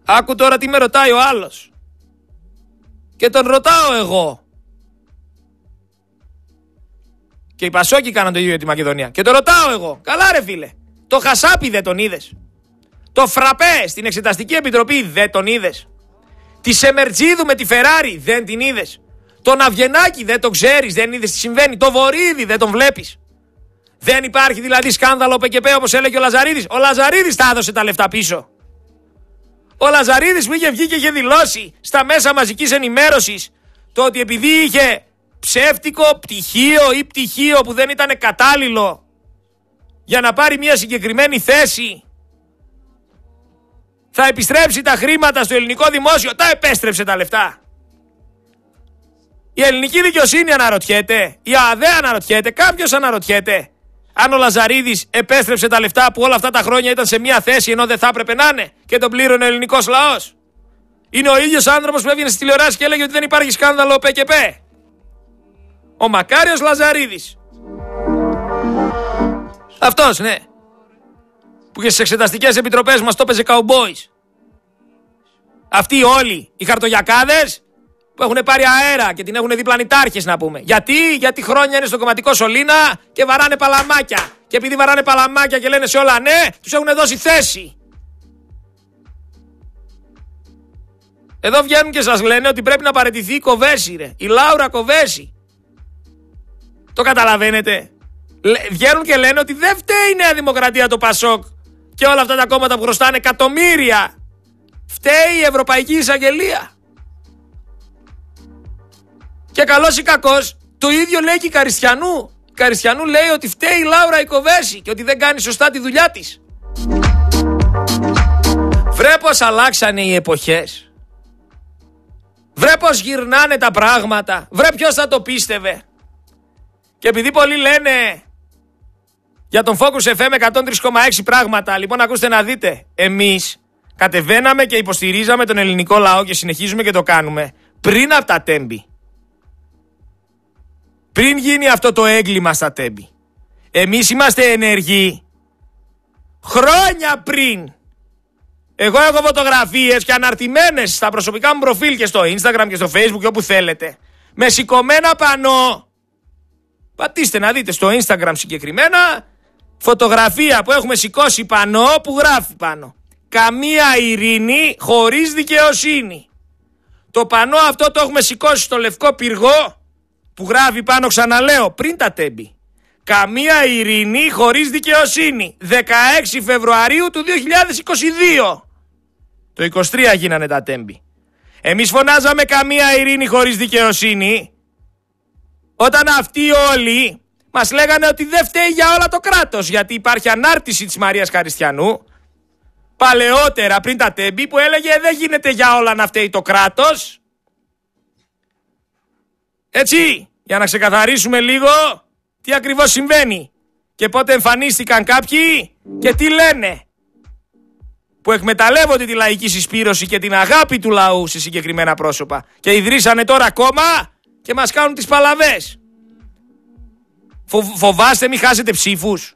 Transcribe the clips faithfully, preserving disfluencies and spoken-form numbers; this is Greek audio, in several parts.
Άκου τώρα τι με ρωτάει ο άλλος. Και τον ρωτάω εγώ. Και οι Πασόκοι κάναν το ίδιο για τη Μακεδονία. Και τον ρωτάω εγώ. Καλά ρε φίλε. Το Χασάπι δεν τον είδες? Το Φραπέ στην Εξεταστική Επιτροπή δεν τον είδες? Τη Σεμερτζίδου με τη Φεράρι δεν την είδες? Τον Αυγενάκη δεν τον ξέρεις? Δεν είδες τι συμβαίνει? Το Βορίδη δεν τον βλέπεις? Δεν υπάρχει δηλαδή σκάνδαλο ΠΚΠ όπως έλεγε ο Λαζαρίδης? Ο Λαζαρίδης τα έδωσε τα λεφτά πίσω. Ο Λαζαρίδης που είχε βγει και είχε δηλώσει στα μέσα μαζικής ενημέρωσης το ότι επειδή είχε ψεύτικο πτυχίο ή πτυχίο που δεν ήταν κατάλληλο για να πάρει μια συγκεκριμένη θέση, θα επιστρέψει τα χρήματα στο ελληνικό δημόσιο. Τα επέστρεψε τα λεφτά. Η ελληνική δικαιοσύνη αναρωτιέται, η ΑΔΕ αναρωτιέται, κάποιος αναρωτιέται αν ο Λαζαρίδης επέστρεψε τα λεφτά που όλα αυτά τα χρόνια ήταν σε μια θέση ενώ δεν θα έπρεπε να είναι και τον πλήρωνε ο ελληνικός λαός. Είναι ο ίδιος άνθρωπος που έβγαινε στις τηλεοράσεις και έλεγε ότι δεν υπάρχει σκάνδαλο ΠΚΠ. Ο Μακάριος Λαζαρίδης. Αυτός, ναι. Που και στις εξεταστικές επιτροπές μας το έπαιζε καουμπόις. Αυτοί όλοι οι χαρτογιακάδες που έχουν πάρει αέρα και την έχουν δει πλανητάρχες να πούμε. Γιατί, γιατί χρόνια είναι στο κομματικό σωλήνα και βαράνε παλαμάκια. Και επειδή βαράνε παλαμάκια και λένε σε όλα ναι, τους έχουν δώσει θέση. Εδώ βγαίνουν και σας λένε ότι πρέπει να παραιτηθεί η Κοβέση ρε. Η Λάουρα Κοβέση. Το καταλαβαίνετε? Βγαίνουν και λένε ότι δεν φταίει η Νέα Δημοκρατία, το Πασόκ και όλα αυτά τα κόμματα που χρωστάνε εκατομμύρια. Φταίει η Ευρωπαϊκή Εισαγγελία. Και καλός ή κακός, το ίδιο λέει και η Καριστιανού. Η Καριστιανού λέει ότι φταίει η Λάουρα η Κοβέση και ότι δεν κάνει σωστά τη δουλειά της. Βρε πως αλλάξανε οι εποχές. Βρε πως γυρνάνε τα πράγματα. Βρε ποιος θα το πίστευε. Και επειδή πολλοί λένε για τον Focus εφ εμ εκατόν τρία κόμμα έξι πράγματα, λοιπόν ακούστε να δείτε. Εμείς κατεβαίναμε και υποστηρίζαμε τον ελληνικό λαό και συνεχίζουμε και το κάνουμε πριν από τα Τέμπη. Πριν γίνει αυτό το έγκλημα στα Τέμπη. Εμείς είμαστε ενεργοί χρόνια πριν. Εγώ έχω φωτογραφίες και αναρτημένες στα προσωπικά μου προφίλ και στο Instagram και στο Facebook και όπου θέλετε. Με σηκωμένα πανό. Πατήστε να δείτε στο Instagram συγκεκριμένα φωτογραφία που έχουμε σηκώσει πανό που γράφει πάνω. Καμία ειρήνη χωρίς δικαιοσύνη. Το πανό αυτό το έχουμε σηκώσει στο Λευκό Πυργό που γράφει πάνω, ξαναλέω, πριν τα Τέμπη. Καμία ειρήνη χωρίς δικαιοσύνη. δεκαέξι Φεβρουαρίου του δύο χιλιάδες είκοσι δύο. Το είκοσι τρία γίνανε τα Τέμπη. Εμείς φωνάζαμε καμία ειρήνη χωρίς δικαιοσύνη όταν αυτοί όλοι μας λέγανε ότι δεν φταίει για όλα το κράτος, γιατί υπάρχει ανάρτηση της Μαρίας Καριστιανού παλαιότερα πριν τα Τέμπη που έλεγε δεν γίνεται για όλα να φταίει το κράτος. Έτσι, για να ξεκαθαρίσουμε λίγο τι ακριβώς συμβαίνει και πότε εμφανίστηκαν κάποιοι και τι λένε, που εκμεταλλεύονται τη λαϊκή συσπήρωση και την αγάπη του λαού σε συγκεκριμένα πρόσωπα και ιδρύσανε τώρα κόμμα και μας κάνουν τις παλαβές. Φο, φοβάστε μη χάσετε ψήφους.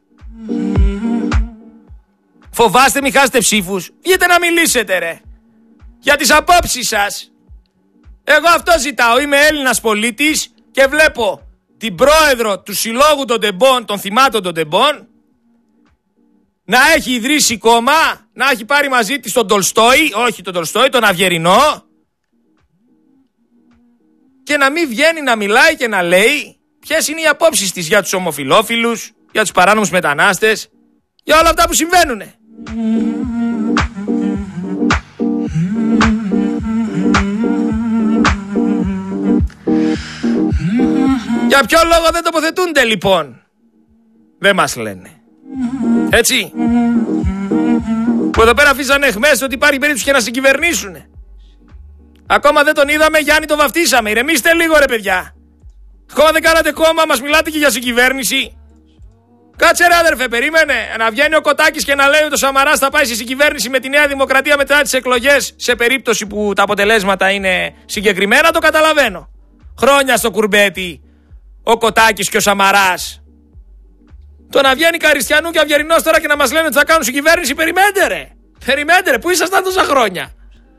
Φοβάστε μη χάσετε ψήφους. Βγείτε να μιλήσετε ρε για τις απόψεις σας. Εγώ αυτό ζητάω. Είμαι Έλληνας πολίτης και βλέπω την πρόεδρο του Συλλόγου των Τεμπών, των θυμάτων των Τεμπών, να έχει ιδρύσει κόμμα, να έχει πάρει μαζί της τον Τολστόη, όχι τον Τολστόη, τον Αυγερινό, και να μην βγαίνει να μιλάει και να λέει ποιες είναι οι απόψεις της για τους ομοφυλόφιλους, για τους παράνομους μετανάστες, για όλα αυτά που συμβαίνουνε. Για ποιο λόγο δεν τοποθετούνται λοιπόν? Δεν μας λένε. Έτσι. Που εδώ πέρα αφήσανε εχμές ότι υπάρχει περίπτωση και να συγκυβερνήσουν. Ακόμα δεν τον είδαμε, Γιάννη το βαφτίσαμε. Ηρεμήστε λίγο ρε παιδιά. Ακόμα δεν κάνατε κόμμα, μας μιλάτε και για συγκυβέρνηση. Κάτσε ρε αδερφέ, περίμενε. Να βγαίνει ο Κοτάκης και να λέει ότι ο Σαμαράς θα πάει στη συγκυβέρνηση με τη Νέα Δημοκρατία μετά τις εκλογές, σε περίπτωση που τα αποτελέσματα είναι συγκεκριμένα, το καταλαβαίνω. Χρόνια στο κουρμπέτι ο Κοτάκης και ο Σαμαράς. Το να βγαίνει Καριστιανού και Αυγερινός τώρα και να μας λένε ότι θα κάνουν συγκυβέρνηση, περιμένετε ρε. Περιμένετε ρε, πού ήσασταν τόσα χρόνια?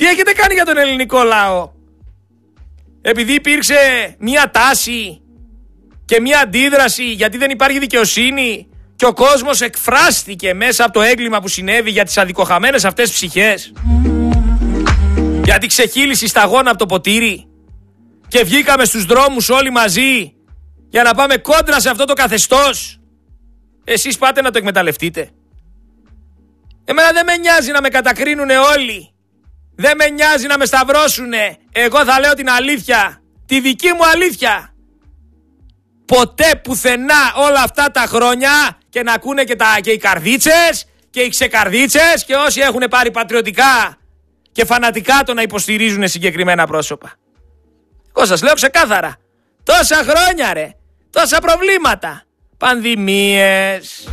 Τι έχετε κάνει για τον ελληνικό λαό? Επειδή υπήρξε μια τάση και μια αντίδραση γιατί δεν υπάρχει δικαιοσύνη και ο κόσμος εκφράστηκε μέσα από το έγκλημα που συνέβη για τις αδικοχαμένες αυτές ψυχές, για την ξεχύλιση σταγόνα από το ποτήρι, και βγήκαμε στους δρόμους όλοι μαζί για να πάμε κόντρα σε αυτό το καθεστώς, εσείς πάτε να το εκμεταλλευτείτε. Εμένα δεν με νοιάζει να με κατακρίνουνε όλοι, δεν με νοιάζει να με σταυρώσουνε. Εγώ θα λέω την αλήθεια, τη δική μου αλήθεια. Ποτέ πουθενά όλα αυτά τα χρόνια, και να ακούνε και, τα, και οι καρδίτσες και οι ξεκαρδίτσες και όσοι έχουν πάρει πατριωτικά και φανατικά το να υποστηρίζουν συγκεκριμένα πρόσωπα. Εγώ σας λέω ξεκάθαρα, τόσα χρόνια ρε, τόσα προβλήματα, πανδημίες,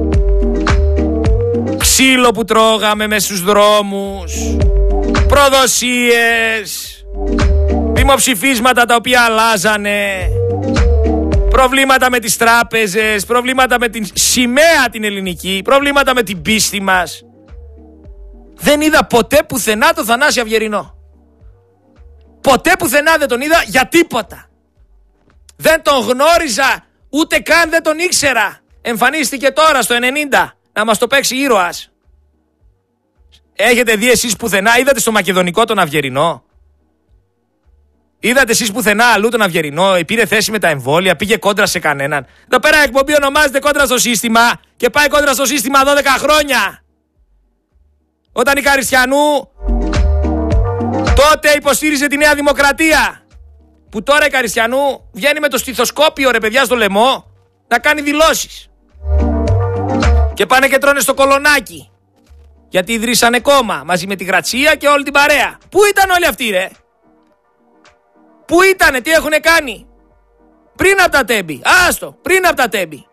ξύλο που τρώγαμε μες στους δρόμους, προδοσίες, δημοψηφίσματα τα οποία αλλάζανε, προβλήματα με τις τράπεζες, προβλήματα με την σημαία την ελληνική, προβλήματα με την πίστη μας. Δεν είδα ποτέ πουθενά το Θανάση Αυγερινό. Ποτέ πουθενά δεν τον είδα για τίποτα. Δεν τον γνώριζα, ούτε καν δεν τον ήξερα. Εμφανίστηκε τώρα στο ενενήντα να μας το παίξει ήρωας. Έχετε δει εσείς πουθενά, είδατε στο μακεδονικό τον Αυγερινό? Είδατε εσείς πουθενά αλλού τον Αυγερινό? Πήρε θέση με τα εμβόλια, πήγε κόντρα σε κανέναν? Εδώ πέρα εκπομπή ονομάζεται κόντρα στο σύστημα και πάει κόντρα στο σύστημα δώδεκα χρόνια. Όταν η Καριστιανού τότε υποστήριζε τη Νέα Δημοκρατία, που τώρα η Καριστιανού βγαίνει με το στιθοσκόπιο ρε παιδιά στο λαιμό να κάνει δηλώσεις. Και πάνε και τρώνε στο κολονάκι. Γιατί ιδρύσανε κόμμα μαζί με τη Γρατσία και όλη την παρέα. Πού ήταν όλοι αυτοί ρε? Πού ήτανε, τι έχουνε κάνει? Πριν από τα τέμπη, άστο, πριν από τα τέμπη.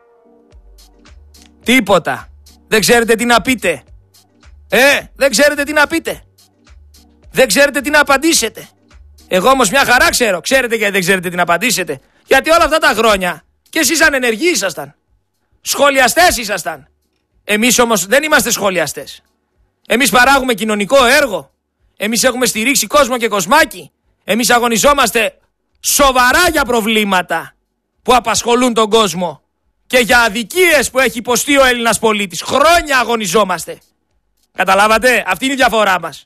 Τίποτα. Δεν ξέρετε τι να πείτε. Ε, δεν ξέρετε τι να πείτε. Δεν ξέρετε τι να απαντήσετε. Εγώ όμως μια χαρά ξέρω. Ξέρετε γιατί δεν ξέρετε τι να απαντήσετε? Γιατί όλα αυτά τα χρόνια και εσείς ανενεργοί ήσασταν. Σχολιαστές ήσασταν. Εμείς όμως δεν είμαστε σχολιαστές. Εμείς παράγουμε κοινωνικό έργο. Εμείς έχουμε στηρίξει κόσμο και κοσμάκι. Εμείς αγωνιζόμαστε σοβαρά για προβλήματα που απασχολούν τον κόσμο και για αδικίες που έχει υποστεί ο Έλληνας πολίτης. Χρόνια αγωνιζόμαστε. Καταλάβατε, αυτή είναι η διαφορά μας.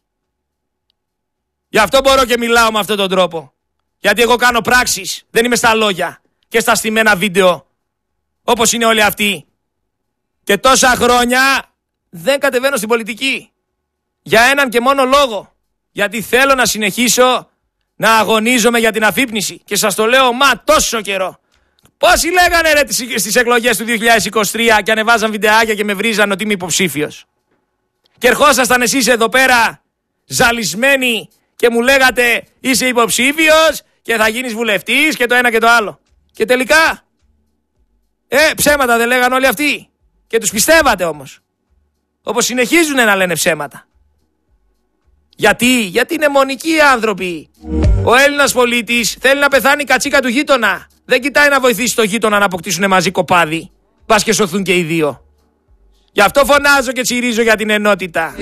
Γι' αυτό μπορώ και μιλάω με αυτόν τον τρόπο. Γιατί εγώ κάνω πράξεις, δεν είμαι στα λόγια και στα στημένα βίντεο όπως είναι όλοι αυτοί. Και τόσα χρόνια δεν κατεβαίνω στην πολιτική. Για έναν και μόνο λόγο. Γιατί θέλω να συνεχίσω να αγωνίζομαι για την αφύπνιση. Και σας το λέω μα τόσο καιρό. Πόσοι λέγανε ρε στις εκλογές του δύο χιλιάδες είκοσι τρία και ανεβάζαν βιντεάκια και με βρίζαν ότι είμαι υποψήφιος. Και ερχόσασταν εσείς εδώ πέρα ζαλισμένοι και μου λέγατε είσαι υποψήφιος και θα γίνεις βουλευτής και το ένα και το άλλο. Και τελικά, ε, ψέματα δεν λέγανε όλοι αυτοί. Και τους πιστεύατε όμως. Όπως συνεχίζουν να λένε ψέματα. Γιατί, γιατί είναι μονικοί άνθρωποι. Ο Έλληνας πολίτης θέλει να πεθάνει η κατσίκα του γείτονα. Δεν κοιτάει να βοηθήσει το γείτονα να αποκτήσουν μαζί κοπάδι. Πας και σωθούν και οι δύο. Γι' αυτό φωνάζω και τσιρίζω για την ενότητα.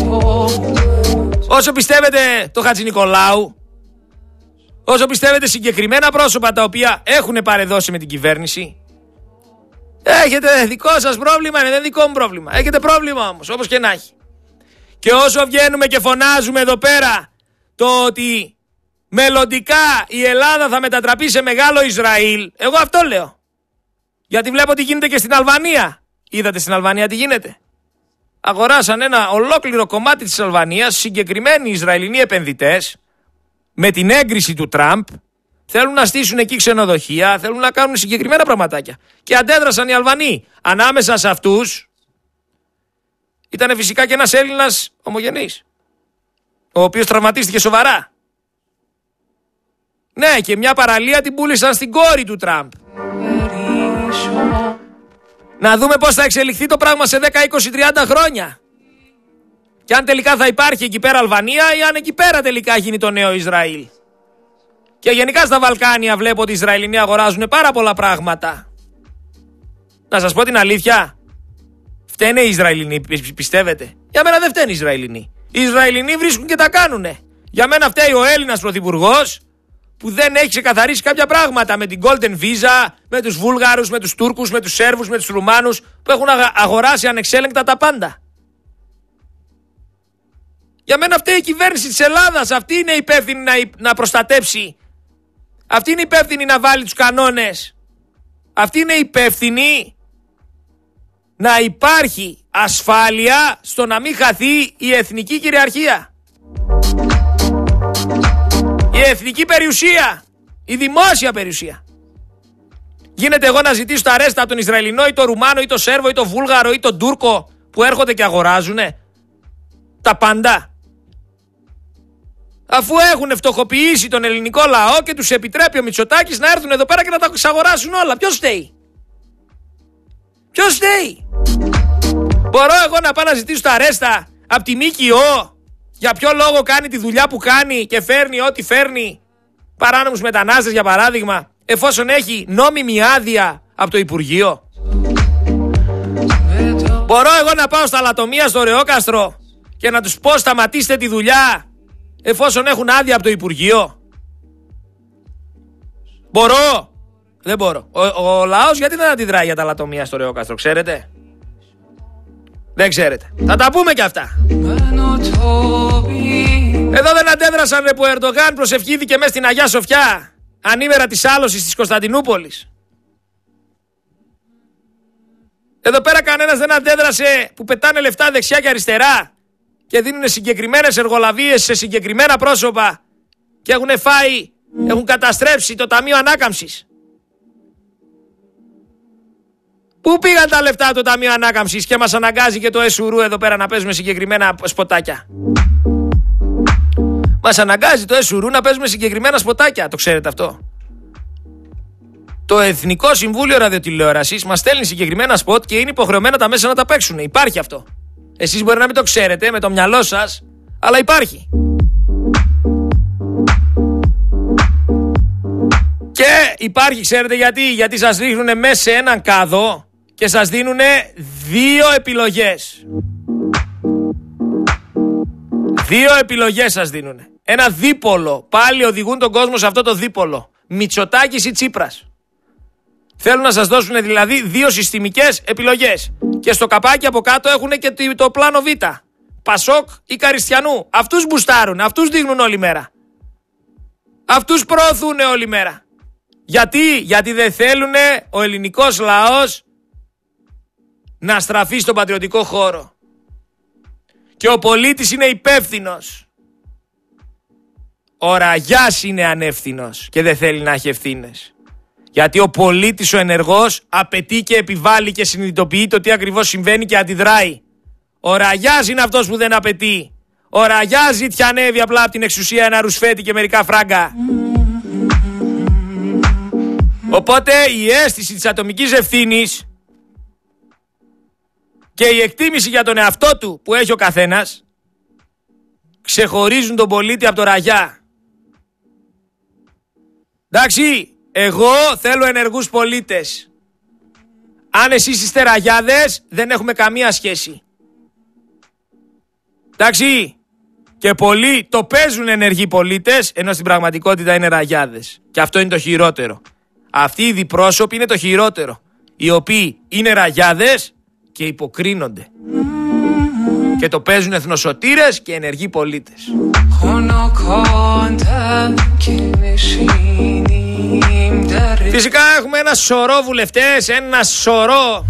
Όσο πιστεύετε το Χατζηνικολάου, όσο πιστεύετε συγκεκριμένα πρόσωπα τα οποία έχουν παρεδώσει με την κυβέρνηση, έχετε δικό σας πρόβλημα, είναι δεν δικό μου πρόβλημα. Έχετε πρόβλημα όμως, όπως και να έχει. Και όσο βγαίνουμε και φωνάζουμε εδώ πέρα το ότι μελλοντικά η Ελλάδα θα μετατραπεί σε μεγάλο Ισραήλ, εγώ αυτό λέω. Γιατί βλέπω τι γίνεται και στην Αλβανία. Είδατε στην Αλβανία τι γίνεται? Αγοράσαν ένα ολόκληρο κομμάτι της Αλβανίας, συγκεκριμένοι Ισραηλινοί επενδυτές, με την έγκριση του Τραμπ, θέλουν να στήσουν εκεί ξενοδοχεία, θέλουν να κάνουν συγκεκριμένα πραγματάκια. Και αντέδρασαν οι Αλβανοί. Ανάμεσα σε αυτούς ήταν φυσικά και ένας Έλληνας ομογενής, ο οποίος τραυματίστηκε σοβαρά. Ναι, και μια παραλία την πούλησαν στην κόρη του Τραμπ. Να δούμε πώς θα εξελιχθεί το πράγμα σε δέκα, είκοσι, τριάντα χρόνια. Και αν τελικά θα υπάρχει εκεί πέρα Αλβανία ή αν εκεί πέρα τελικά γίνει το νέο Ισραήλ. Και γενικά στα Βαλκάνια βλέπω ότι οι Ισραηλινοί αγοράζουν πάρα πολλά πράγματα. Να σας πω την αλήθεια. Φταίνε οι Ισραηλινοί, πιστεύετε? Για μένα δεν φταίνε οι Ισραηλινοί. Οι Ισραηλινοί βρίσκουν και τα κάνουνε. Για μένα φταίει ο Έλληνας πρωθυπουργός που δεν έχει ξεκαθαρίσει κάποια πράγματα με την Golden Visa, με τους Βούλγαρους, με τους Τούρκους, με τους Σέρβους, με τους Ρουμάνους που έχουν αγοράσει ανεξέλεγκτα τα πάντα. Για μένα φταίει η κυβέρνηση της Ελλάδας. Αυτή είναι υπεύθυνη να, να προστατέψει. Αυτή είναι υπεύθυνη να βάλει τους κανόνες. Αυτή είναι υπεύθυνη να υπάρχει ασφάλεια στο να μην χαθεί η εθνική κυριαρχία. Η εθνική περιουσία. Η δημόσια περιουσία. Γίνεται εγώ να ζητήσω τα ρέστα από τον Ισραηλινό ή τον Ρουμάνο ή τον Σέρβο ή τον Βούλγαρο ή τον Τούρκο που έρχονται και αγοράζουνε τα πάντα. Αφού έχουν φτωχοποιήσει τον ελληνικό λαό και τους επιτρέπει ο Μητσοτάκης να έρθουν εδώ πέρα και να τα εξαγοράσουν όλα. Ποιος φταίει? Ποιος φταίει? Μπορώ εγώ να πάω να ζητήσω τα ρέστα από τη ΜΚΟ για ποιο λόγο κάνει τη δουλειά που κάνει και φέρνει ό,τι φέρνει, παράνομους μετανάστες για παράδειγμα, εφόσον έχει νόμιμη άδεια από το Υπουργείο? Μπορώ εγώ να πάω στα λατομεία στο Ρεόκαστρο και να τους πω σταματήστε τη δουλειά εφόσον έχουν άδεια από το Υπουργείο? Μπορώ? Δεν μπορώ. Ο, ο λαός γιατί δεν αντιδράει για τα λατομεία στο Ρεόκαστρο, ξέρετε? Δεν ξέρετε. Θα τα πούμε κι αυτά. Εδώ δεν αντέδρασαν που ο Ερντογάν προσευχήθηκε μέσα στην Αγιά Σοφιά ανήμερα της άλωσης της Κωνσταντινούπολης. Εδώ πέρα κανένας δεν αντέδρασε που πετάνε λεφτά δεξιά και αριστερά και δίνουν συγκεκριμένες εργολαβίες σε συγκεκριμένα πρόσωπα και έχουν φάει, έχουν καταστρέψει το Ταμείο Ανάκαμψης. Πού πήγαν τα λεφτά από το Ταμείο Ανάκαμψης και μας αναγκάζει και το ΕΣΟΥΡΟΥ εδώ πέρα να παίζουμε συγκεκριμένα σποτάκια? Μας αναγκάζει το ΕΣΟΥΡΟΥ να παίζουμε συγκεκριμένα σποτάκια. Το ξέρετε αυτό? Το Εθνικό Συμβούλιο Ραδιοτηλεόρασης μας στέλνει συγκεκριμένα σποτ και είναι υποχρεωμένα τα μέσα να τα παίξουν. Υπάρχει αυτό. Εσείς μπορεί να μην το ξέρετε με το μυαλό σας, αλλά υπάρχει. Και υπάρχει, ξέρετε γιατί? Γιατί σας ρίχνουν μέσα σε έναν κάδο και σας δίνουν δύο επιλογές. Δύο επιλογές σας δίνουν. Ένα δίπολο. Πάλι οδηγούν τον κόσμο σε αυτό το δίπολο. Μητσοτάκης ή Τσίπρας. Θέλουν να σας δώσουν δηλαδή δύο συστημικές επιλογές. Και στο καπάκι από κάτω έχουν και το πλάνο Β. Πασόκ ή Καριστιανού. Αυτούς μπουστάρουν, αυτούς δείχνουν όλη μέρα. Αυτούς προωθούν όλη μέρα. Γιατί? Γιατί δεν θέλουν ο ελληνικός λαός να στραφεί στον πατριωτικό χώρο. Και ο πολίτης είναι υπεύθυνος. Ο ραγιάς είναι ανεύθυνος και δεν θέλει να έχει ευθύνες. Γιατί ο πολίτης ο ενεργός απαιτεί και επιβάλλει και συνειδητοποιεί το τι ακριβώς συμβαίνει και αντιδράει. Ο ραγιάς είναι αυτός που δεν απαιτεί. Ο ραγιάς ζητιανεύει απλά από την εξουσία ένα ρουσφέτη και μερικά φράγκα. Οπότε η αίσθηση της ατομικής ευθύνης και η εκτίμηση για τον εαυτό του που έχει ο καθένας ξεχωρίζουν τον πολίτη από το ραγιά. Εντάξει, εγώ θέλω ενεργούς πολίτες. Αν εσείς είστε ραγιάδες, δεν έχουμε καμία σχέση. Εντάξει, και πολλοί το παίζουν ενεργοί πολίτες, ενώ στην πραγματικότητα είναι ραγιάδες. Και αυτό είναι το χειρότερο. Αυτοί οι διπρόσωποι είναι το χειρότερο. Οι οποίοι είναι ραγιάδες και υποκρίνονται. Και το παίζουν εθνοσωτήρες και ενεργοί πολίτες. Φυσικά έχουμε ένα σωρό βουλευτές, ένα σωρό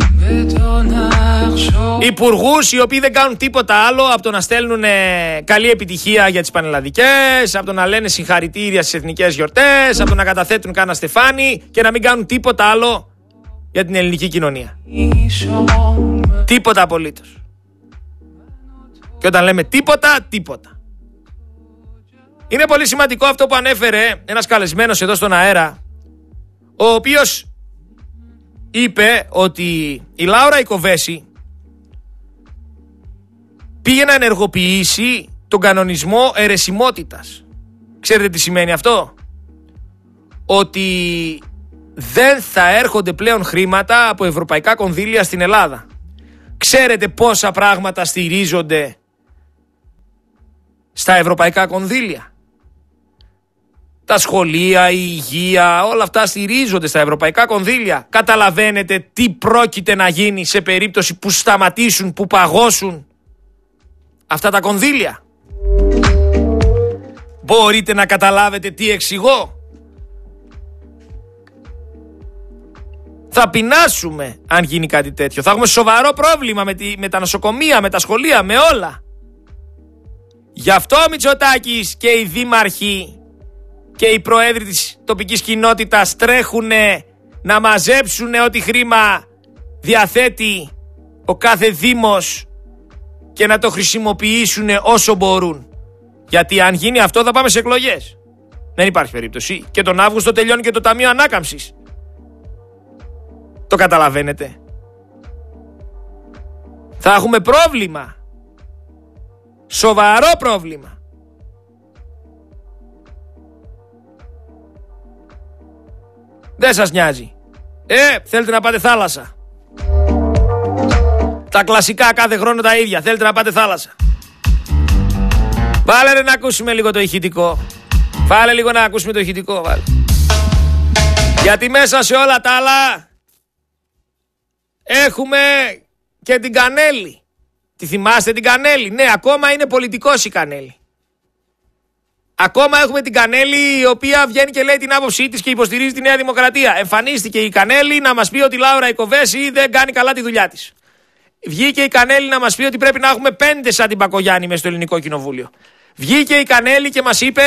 υπουργούς οι οποίοι δεν κάνουν τίποτα άλλο από το να στέλνουν καλή επιτυχία για τις πανελλαδικές, από το να λένε συγχαρητήρια στις εθνικές γιορτές, από το να καταθέτουν κάνα στεφάνι και να μην κάνουν τίποτα άλλο για την ελληνική κοινωνία. Τίποτα απολύτως. Και όταν λέμε τίποτα, τίποτα. Είναι πολύ σημαντικό αυτό που ανέφερε ένας καλεσμένος εδώ στον αέρα, ο οποίος είπε ότι η Λάουρα Ικοβέση πήγε να ενεργοποιήσει τον κανονισμό αιρεσιμότητας. Ξέρετε τι σημαίνει αυτό? Ότι δεν θα έρχονται πλέον χρήματα από ευρωπαϊκά κονδύλια στην Ελλάδα. Ξέρετε πόσα πράγματα στηρίζονται στα ευρωπαϊκά κονδύλια. Τα σχολεία, η υγεία, όλα αυτά στηρίζονται στα ευρωπαϊκά κονδύλια. Καταλαβαίνετε τι πρόκειται να γίνει σε περίπτωση που σταματήσουν, που παγώσουν αυτά τα κονδύλια? Μπορείτε να καταλάβετε τι εξηγώ? Θα πεινάσουμε αν γίνει κάτι τέτοιο. Θα έχουμε σοβαρό πρόβλημα με, τη, με τα νοσοκομεία, με τα σχολεία, με όλα. Γι' αυτό ο Μητσοτάκης και οι δήμαρχοι και οι προέδροι της τοπικής κοινότητας τρέχουν να μαζέψουν ό,τι χρήμα διαθέτει ο κάθε δήμος και να το χρησιμοποιήσουν όσο μπορούν. Γιατί αν γίνει αυτό θα πάμε σε εκλογές. Δεν υπάρχει περίπτωση. Και τον Αύγουστο τελειώνει και το Ταμείο Ανάκαμψης. Το καταλαβαίνετε? Θα έχουμε πρόβλημα. Σοβαρό πρόβλημα. Δεν σας νοιάζει. Ε, θέλετε να πάτε θάλασσα. Τα κλασικά κάθε χρόνο τα ίδια. Θέλετε να πάτε θάλασσα. Βάλε ρε να ακούσουμε λίγο το ηχητικό. Βάλε λίγο να ακούσουμε το ηχητικό. Βάλε. Γιατί μέσα σε όλα τα άλλα έχουμε και την Κανέλη. Τη θυμάστε την Κανέλη? Ναι, ακόμα είναι πολιτικός η Κανέλη. Ακόμα έχουμε την Κανέλη, η οποία βγαίνει και λέει την άποψή της και υποστηρίζει τη Νέα Δημοκρατία. Εμφανίστηκε η Κανέλη να μας πει ότι η Λάουρα η Κοβέση δεν κάνει καλά τη δουλειά της. Βγήκε η Κανέλη να μας πει ότι πρέπει να έχουμε πέντε σαν την Μπακογιάννη μες στο Ελληνικό Κοινοβούλιο. Βγήκε η Κανέλη και μας είπε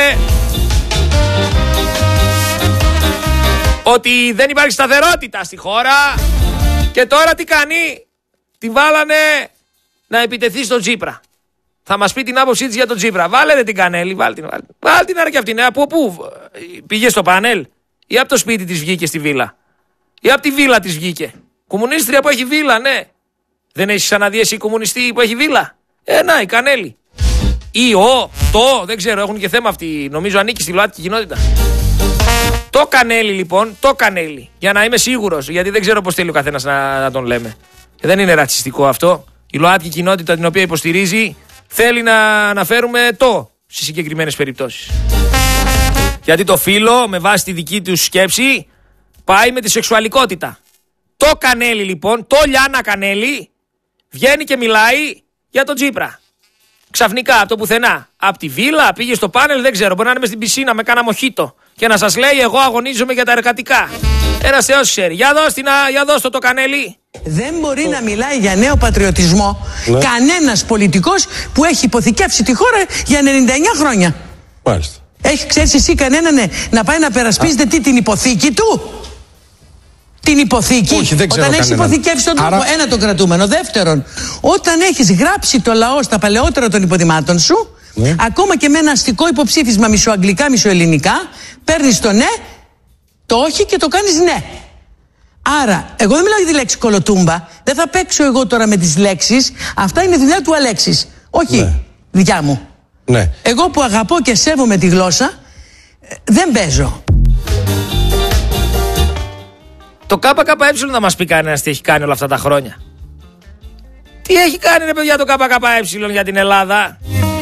ότι δεν υπάρχει σταθερότητα στη χώρα. Και τώρα τι κάνει? Τη βάλανε να επιτεθεί στον Τσίπρα. Θα μας πει την άποψή της για τον Τσίπρα. Βάλε ρε την Κανέλη, βάλε την. Βάλε, βάλε την άρα και αυτήν. Από πού πήγε στο πάνελ, ή από το σπίτι της βγήκε στη βίλα, ή από τη βίλα της βγήκε? Κομμουνίστρια που έχει βίλα, ναι. Δεν έχεις ξαναδεί εσύ κομμουνιστή που έχει βίλα? Ε, να, η Κανέλη. Ή ο, το, δεν ξέρω, έχουν και θέμα αυτοί. Νομίζω ανήκει στη ΛΟΑΤΚΙ κοινότητα. Το Κανέλη λοιπόν, το Κανέλη. Για να είμαι σίγουρος, γιατί δεν ξέρω πώς θέλει ο καθένας να, να τον λέμε. Και δεν είναι ρατσιστικό αυτό. Η ΛΟΑΤΚΙ κοινότητα την οποία υποστηρίζει θέλει να αναφέρουμε το στις συγκεκριμένες περιπτώσεις. Γιατί το φύλο, με βάση τη δική του σκέψη, πάει με τη σεξουαλικότητα. Το Κανέλη λοιπόν, το Λιάννα Κανέλη, βγαίνει και μιλάει για τον Τσίπρα. Ξαφνικά από το πουθενά. Από τη βίλα πήγε στο πάνελ, δεν ξέρω. Μπορεί να είναι μες στην πισίνα με κάνα μοχίτο. Και να σας λέει: εγώ αγωνίζομαι για τα εργατικά. Ένας Θεός ξέρει. Για δώσ' την, για δώσ' το το Κανέλη. Δεν μπορεί oh. να μιλάει για νέο πατριωτισμό ναι. κανένας πολιτικός που έχει υποθηκεύσει τη χώρα για ενενήντα εννιά χρόνια. Μάλιστα. Έχει, ξέρεις εσύ κανέναν ναι, να πάει να περασπίζεται τι, την υποθήκη του? Την υποθήκη. Όχι, δεν ξέρω. Όταν έχεις υποθηκεύσει τον Άρα... τόπο, ένα το κρατούμενο. Δεύτερον, όταν έχεις γράψει το λαό στα παλαιότερα των υποδημάτων σου, ναι. ακόμα και με ένα αστικό υποψήφισμα μισοαγγλικά, μισοελληνικά, παίρνεις το ναι, το όχι και το κάνεις ναι. Άρα, εγώ δεν μιλάω για τη λέξη κολοτούμπα. Δεν θα παίξω εγώ τώρα με τις λέξεις. Αυτά είναι δουλειά του Αλέξης. Όχι ναι. δικιά μου. Ναι. Εγώ που αγαπώ και σέβομαι τη γλώσσα, δεν παίζω. Το ΚΚΕ θα μας πει κανένας τι έχει κάνει όλα αυτά τα χρόνια. Τι έχει κάνει ρε παιδιά το ΚΚΕ για την Ελλάδα?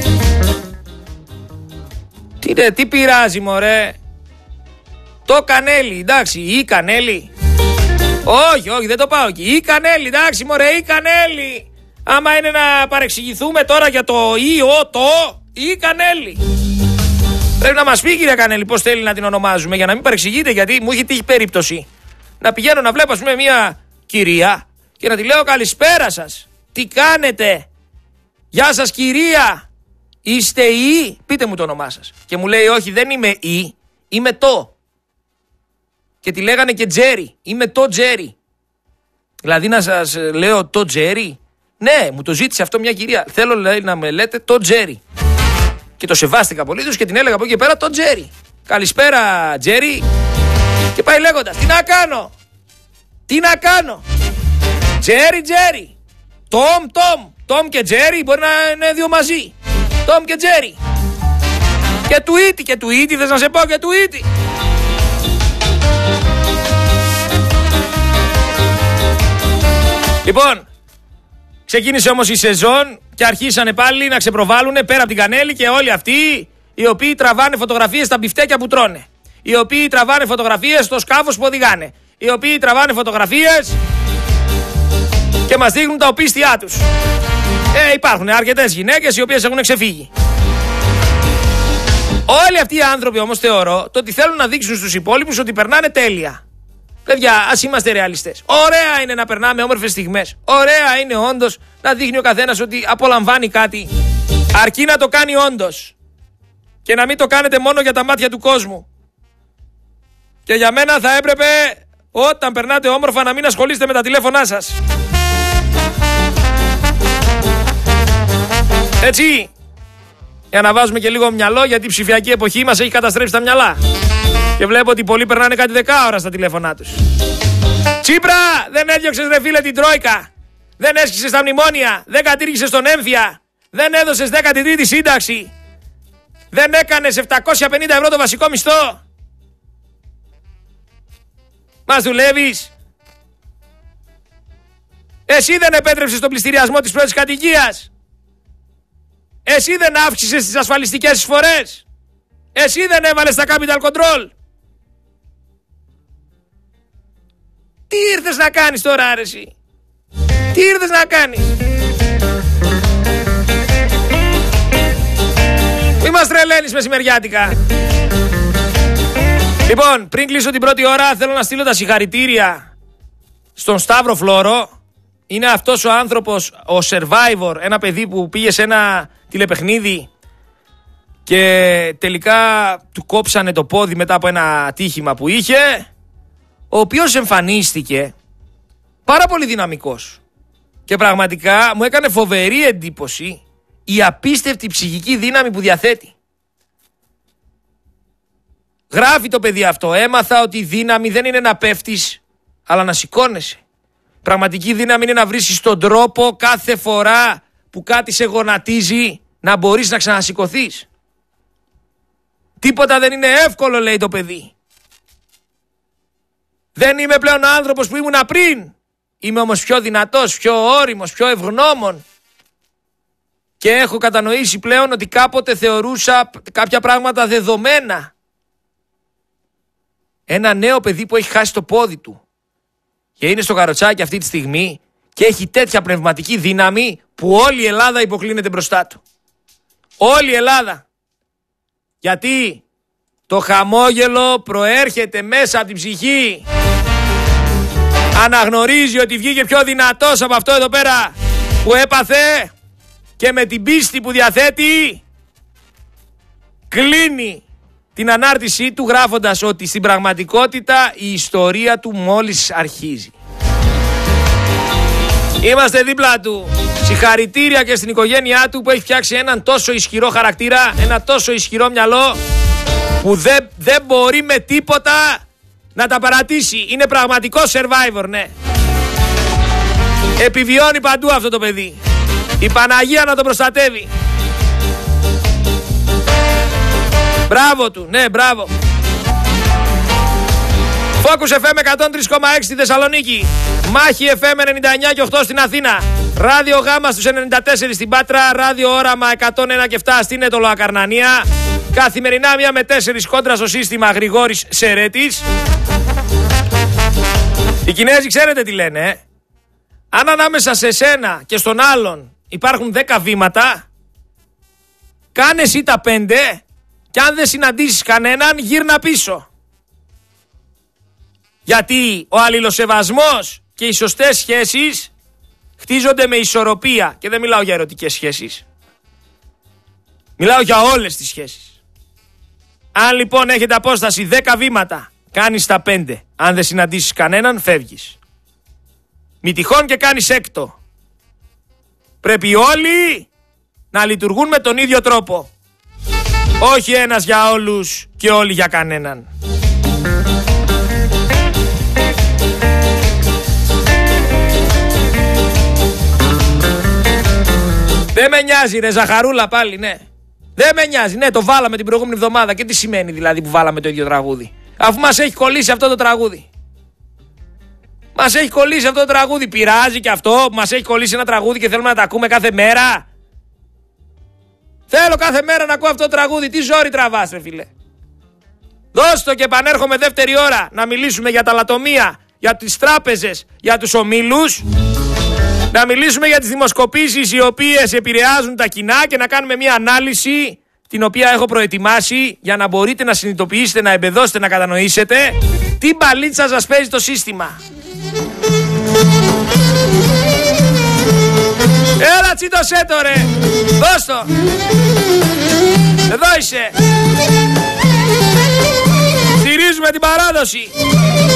Τι, ρε, τι πειράζει μωρέ? Το Κανέλη, εντάξει, η Κανέλη. Όχι, όχι, δεν το πάω εκεί. Η Κανέλη, εντάξει μωρέ, η Κανέλη. Άμα είναι να παρεξηγηθούμε τώρα για το ή, ο, το, η Κανέλη. Πρέπει να μας πει, κύριε Κανέλη, πώς θέλει να την ονομάζουμε για να μην παρεξηγείτε, γιατί μου έχει τύχει περίπτωση να πηγαίνω να βλέπω, ας πούμε, μια κυρία και να τη λέω καλησπέρα σας. Τι κάνετε? Γεια σας κυρία. Είστε η? Πείτε μου το όνομά σας. Και μου λέει όχι, δεν είμαι η, είμαι το. Και τη λέγανε και Τζέρι. Είμαι το Τζέρι. Δηλαδή να σας λέω το Τζέρι. Ναι, μου το ζήτησε αυτό μια κυρία. Θέλω λέει, να με λέτε το Τζέρι. Και το σεβάστηκα απολύτως και την έλεγα από εκεί και πέρα το Τζέρι. Καλησπέρα Τζέρι. Και πάει λέγοντας, τι να κάνω? Τι να κάνω? Τζέρι, Τζέρι. Τόμ, Τόμ. Τόμ και Τζέρι μπορεί να είναι δύο μαζί. Τόμ και Τζέρι. Και Τουίτι, και Τουίτι, θες να σε πω και Τουίτι? Λοιπόν, Ξεκίνησε όμως η σεζόν και αρχίσανε πάλι να ξεπροβάλλουν πέρα από την Κανέλη και όλοι αυτοί οι οποίοι τραβάνε φωτογραφίες στα μπιφτέκια που τρώνε. Οι οποίοι τραβάνε φωτογραφίες στο σκάφος που οδηγάνε. Οι οποίοι τραβάνε φωτογραφίες και μας δείχνουν τα οπίστια τους. Ε, υπάρχουν αρκετές γυναίκες οι οποίες έχουν ξεφύγει. Όλοι αυτοί οι άνθρωποι όμως θεωρώ το ότι θέλουν να δείξουν στους υπόλοιπους ότι περνάνε τέλεια. Παιδιά, ας είμαστε ρεαλιστές. Ωραία είναι να περνάμε όμορφες στιγμές. Ωραία είναι όντως να δείχνει ο καθένας ότι απολαμβάνει κάτι. Αρκεί να το κάνει όντως. Και να μην το κάνετε μόνο για τα μάτια του κόσμου. Και για μένα θα έπρεπε όταν περνάτε όμορφα να μην ασχολείστε με τα τηλέφωνά σας. Έτσι. Για να βάζουμε και λίγο μυαλό, γιατί η ψηφιακή εποχή μας έχει καταστρέψει τα μυαλά. Και βλέπω ότι πολλοί περνάνε κάτι δεκάωρα στα τηλέφωνά τους. Τσίπρα, δεν έδιωξες ρε φίλε την Τρόικα. Δεν έσχισες τα μνημόνια. Δεν κατήργησες τον έμφυα. Δεν έδωσες δέκατη τρίτη σύνταξη. Δεν έκανες επτακόσια πενήντα ευρώ το βασικό μισθό. Μας δουλεύεις. Εσύ δεν επέτρεψες τον πληστηριασμό της πρώτης κατοικίας. Εσύ δεν αύξησες τις ασφαλιστικές εισφορές. Εσύ δεν έβαλες τα capital control. Τι ήρθες να κάνεις τώρα άρεση? Τι ήρθες να κάνεις? Μη μας τρελαίνεις μεσημεριάτικα. Λοιπόν, πριν κλείσω την πρώτη ώρα θέλω να στείλω τα συγχαρητήρια στον Σταύρο Φλόρο. Είναι αυτός ο άνθρωπος, ο Survivor, ένα παιδί που πήγε σε ένα τηλεπαιχνίδι και τελικά του κόψανε το πόδι μετά από ένα ατύχημα που είχε, ο οποίος εμφανίστηκε πάρα πολύ δυναμικός και πραγματικά μου έκανε φοβερή εντύπωση η απίστευτη ψυχική δύναμη που διαθέτει. Γράφει το παιδί αυτό: έμαθα ότι η δύναμη δεν είναι να πέφτεις αλλά να σηκώνεσαι. Πραγματική δύναμη είναι να βρίσκεις τον τρόπο κάθε φορά που κάτι σε γονατίζει να μπορείς να ξανασηκωθείς. Τίποτα δεν είναι εύκολο, λέει το παιδί. Δεν είμαι πλέον ο άνθρωπος που ήμουνα πριν. Είμαι όμως πιο δυνατός, πιο όριμος, πιο ευγνώμων. Και έχω κατανοήσει πλέον ότι κάποτε θεωρούσα κάποια πράγματα δεδομένα. Ένα νέο παιδί που έχει χάσει το πόδι του και είναι στο καροτσάκι αυτή τη στιγμή και έχει τέτοια πνευματική δύναμη που όλη η Ελλάδα υποκλίνεται μπροστά του. Όλη η Ελλάδα. Γιατί το χαμόγελο προέρχεται μέσα από την ψυχή. Αναγνωρίζει ότι βγήκε πιο δυνατός από αυτό εδώ πέρα που έπαθε και με την πίστη που διαθέτει κλείνει την ανάρτησή του γράφοντας ότι στην πραγματικότητα η ιστορία του μόλις αρχίζει. Είμαστε δίπλα του. Συγχαρητήρια και στην οικογένειά του που έχει φτιάξει έναν τόσο ισχυρό χαρακτήρα, ένα τόσο ισχυρό μυαλό που δεν, δεν μπορεί με τίποτα να τα παρατήσει. Είναι πραγματικό survivor, ναι. Επιβιώνει παντού αυτό το παιδί. Η Παναγία να τον προστατεύει. Μπράβο του, ναι, μπράβο. Focus εφ εμ εκατόν τρία κόμμα έξι στη Θεσσαλονίκη. Μάχη εφ εμ ενενήντα εννιά και οκτώ στην Αθήνα. Ράδιο Γάμα στους ενενήντα τέσσερα στην Πάτρα. Ράδιο Όραμα εκατόν ένα και επτά στην Έτολο Ακαρνανία. Καθημερινά μία με τέσσερις κόντρα στο σύστημα Γρηγόρης Σερέτης. Οι Κινέζοι ξέρετε τι λένε, ε? Αν ανάμεσα σε σένα και στον άλλον υπάρχουν δέκα βήματα, κάνε εσύ τα πέντε και αν δεν συναντήσεις κανέναν γύρνα πίσω. Γιατί ο αλληλοσεβασμός και οι σωστές σχέσεις χτίζονται με ισορροπία. Και δεν μιλάω για ερωτικές σχέσεις. Μιλάω για όλες τις σχέσεις. Αν λοιπόν έχετε απόσταση δέκα βήματα, κάνεις τα πέντε. Αν δεν συναντήσεις κανέναν, φεύγεις. Μη τυχόν και κάνεις έκτο. Πρέπει όλοι να λειτουργούν με τον ίδιο τρόπο. Όχι ένας για όλους και όλοι για κανέναν. Δεν με νοιάζει ρε Ζαχαρούλα πάλι, ναι. Δεν με νοιάζει, ναι, το βάλαμε την προηγούμενη εβδομάδα. Και τι σημαίνει δηλαδή που βάλαμε το ίδιο τραγούδι, αφού μας έχει κολλήσει αυτό το τραγούδι? Μας έχει κολλήσει αυτό το τραγούδι. Πειράζει και αυτό που μας έχει κολλήσει ένα τραγούδι και θέλουμε να τα ακούμε κάθε μέρα. Θέλω κάθε μέρα να ακούω αυτό το τραγούδι. Τι ζόρι τραβάς, ρε φίλε. Δώσ' το και επανέρχομαι δεύτερη ώρα να μιλήσουμε για τα λατομεία, για τις τράπεζες, για τους ομίλους. Να μιλήσουμε για τις δημοσκοπήσεις οι οποίες επηρεάζουν τα κοινά και να κάνουμε μια ανάλυση την οποία έχω προετοιμάσει για να μπορείτε να συνειδητοποιήσετε, να εμπεδώσετε, να κατανοήσετε τι μπαλίτσα σας παίζει το σύστημα. Έλα τσίτωσέ το ρε. Δώσ' το. Εδώ είσαι. Στηρίζουμε την παράδοση.